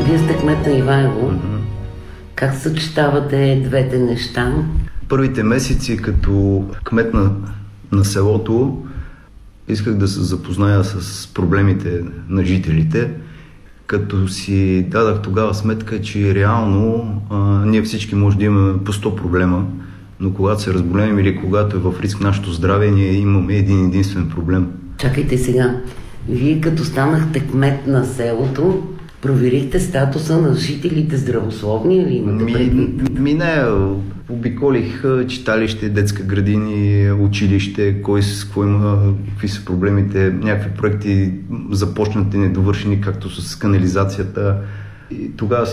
Вие сте кмет на Ивайло. Как съчетавате двете неща? Първите месеци като кмет на селото исках да се запозная с проблемите на жителите, като си дадах тогава сметка, че реално ние всички може да имаме по 100 проблема, но когато се разболеем или когато е в риск нашето здраве, ние имаме един единствен проблем. Чакайте сега. Вие като станахте кмет на селото, проверихте статуса на жителите здравословни или имате предвид? Не, обиколих читалище, детска градини, училище, кой с какво има, какви са проблемите, някакви проекти започнати, недовършени, както с канализацията. И тогава